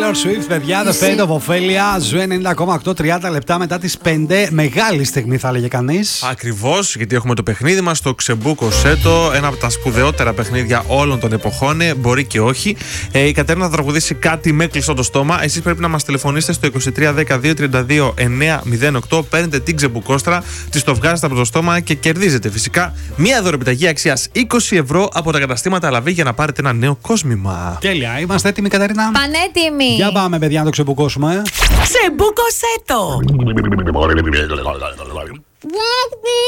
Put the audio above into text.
Taylor Swift, παιδιά, The Fate of Ophelia. Ζου 90,8, 30 λεπτά μετά τις 5. Μεγάλη στιγμή, θα έλεγε κανείς. Ακριβώς, γιατί έχουμε το παιχνίδι μας, το Ξεμπούκο Σέτο. Ένα από τα σπουδαιότερα παιχνίδια όλων των εποχών. Μπορεί και όχι. Η Κατερίνα θα τραγουδήσει κάτι με κλειστό το στόμα. Εσείς πρέπει να μας τηλεφωνήσετε στο 2310-232-908. Παίρνετε την ξεμπουκόστρα, της το βγάζετε από το στόμα και κερδίζετε φυσικά μία δωρεπιταγή αξίας 20 ευρώ από τα καταστήματα Λαβή για να πάρετε ένα νέο κόσμημα. Τέλεια, είμαστε έτοιμοι, Κατερίνα? Πανέτοιμοι. Για πάμε, παιδιά, να το ξεμπουκώσουμε. Ξεμπούκωσέ το!